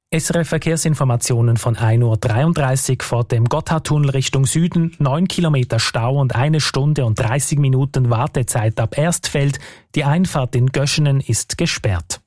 SRF Verkehrsinformationen von 1:33 Uhr vor dem Gotthardtunnel Richtung Süden, 9 Kilometer Stau und 1 Stunde und 30 Minuten Wartezeit ab Erstfeld. Die Einfahrt in Göschenen ist gesperrt.